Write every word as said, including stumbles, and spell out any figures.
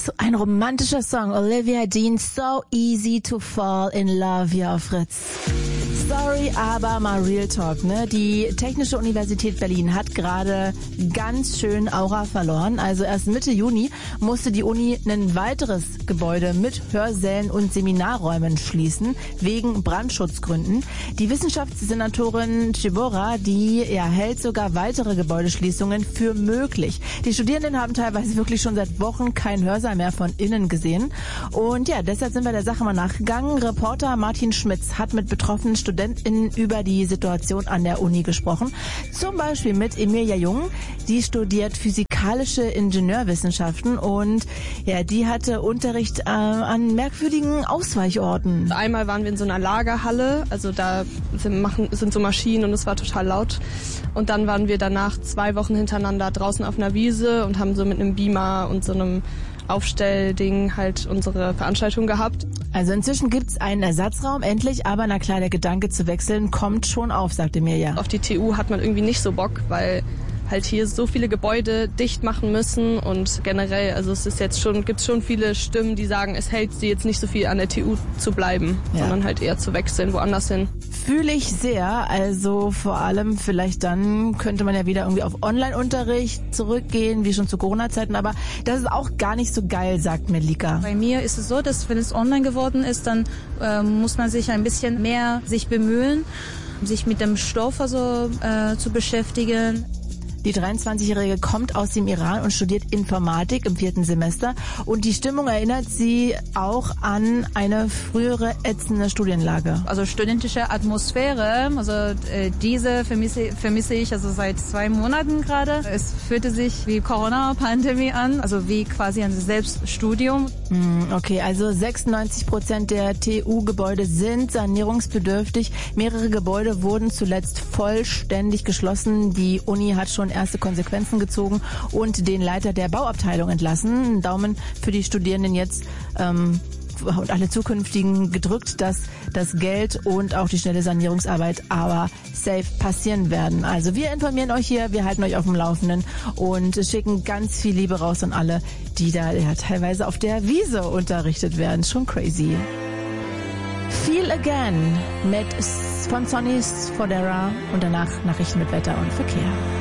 So ein romantischer Song. Olivia Dean, So Easy to Fall in Love hier auf Fritz. Sorry, aber mal Real Talk, ne? Die Technische Universität Berlin hat gerade ganz schön Aura verloren. Also erst Mitte Juni musste die Uni ein weiteres Gebäude mit Hörsälen und Seminarräumen schließen, wegen Brandschutzgründen. Die Wissenschaftssenatorin Chibora, die ja, hält sogar weitere Gebäudeschließungen für möglich. Die Studierenden haben teilweise wirklich schon seit Wochen kein Hörsaal mehr von innen gesehen. Und ja, deshalb sind wir der Sache mal nachgegangen. Reporter Martin Schmitz hat mit betroffenen StudentInnen über die Situation an der Uni gesprochen. Zum Beispiel mit Emilia Jung, die studiert physikalische Ingenieurwissenschaften und ja, die hatte Unterricht äh, an merkwürdigen Ausweichorten. Einmal waren wir in so einer Lagerhalle, also da sind, machen, sind so Maschinen und es war total laut. Und dann waren wir danach zwei Wochen hintereinander draußen auf einer Wiese und haben so mit einem Beamer und so einem Aufstellding halt unsere Veranstaltung gehabt. Also inzwischen gibt's einen Ersatzraum, endlich, aber na klar, der Gedanke zu wechseln kommt schon auf, sagte mir ja. Auf die T U hat man irgendwie nicht so Bock, weil halt hier so viele Gebäude dicht machen müssen und generell, also es ist jetzt schon, gibt's schon viele Stimmen, die sagen, es hält sie jetzt nicht so viel an der T U zu bleiben, ja, sondern halt eher zu wechseln, woanders hin. Fühle ich sehr, also vor allem vielleicht dann könnte man ja wieder irgendwie auf Online-Unterricht zurückgehen, wie schon zu Corona-Zeiten, aber das ist auch gar nicht so geil, sagt Melika. Bei mir ist es so, dass wenn es online geworden ist, dann äh, muss man sich ein bisschen mehr sich bemühen, sich mit dem Stoff also äh, zu beschäftigen. Die dreiundzwanzigjährige kommt aus dem Iran und studiert Informatik im vierten Semester. Und die Stimmung erinnert sie auch an eine frühere ätzende Studienlage. Also studentische Atmosphäre, also äh, diese vermisse, vermisse ich also seit zwei Monaten gerade. Es fühlte sich wie Corona-Pandemie an, also wie quasi ein Selbststudium. Okay, also sechsundneunzig Prozent der T U-Gebäude sind sanierungsbedürftig. Mehrere Gebäude wurden zuletzt vollständig geschlossen. Die Uni hat schon erste Konsequenzen gezogen und den Leiter der Bauabteilung entlassen. Daumen für die Studierenden jetzt ähm, und alle zukünftigen gedrückt, dass das Geld und auch die schnelle Sanierungsarbeit aber safe passieren werden. Also wir informieren euch hier, wir halten euch auf dem Laufenden und schicken ganz viel Liebe raus an alle, die da ja teilweise auf der Wiese unterrichtet werden. Schon crazy. Feel Again mit von Sonny Fodera und danach Nachrichten mit Wetter und Verkehr.